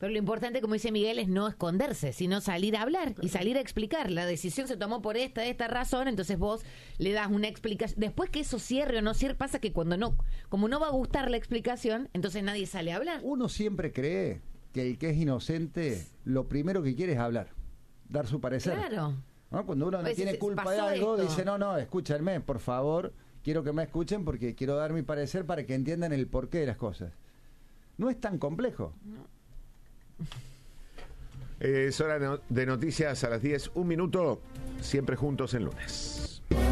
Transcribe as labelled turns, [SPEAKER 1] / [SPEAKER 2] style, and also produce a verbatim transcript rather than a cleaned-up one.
[SPEAKER 1] Pero lo importante, como dice Miguel, es no esconderse, sino salir a hablar y salir a explicar. La decisión se tomó por esta, esta razón, entonces vos le das una explicación. Después que eso cierre o no cierre, pasa que cuando no, como no va a gustar la explicación, entonces nadie sale a hablar.
[SPEAKER 2] Uno siempre cree que el que es inocente, lo primero que quiere es hablar, dar su parecer.
[SPEAKER 1] Claro.
[SPEAKER 2] ¿No? Cuando uno no
[SPEAKER 1] Pues,
[SPEAKER 2] tiene culpa de algo,
[SPEAKER 1] esto.
[SPEAKER 2] dice, no, no, escúchenme, por favor, quiero que me escuchen porque quiero dar mi parecer para que entiendan el porqué de las cosas. No es tan complejo.
[SPEAKER 1] No.
[SPEAKER 3] Eh, es hora de noticias a las diez, un minuto, siempre juntos en lunes.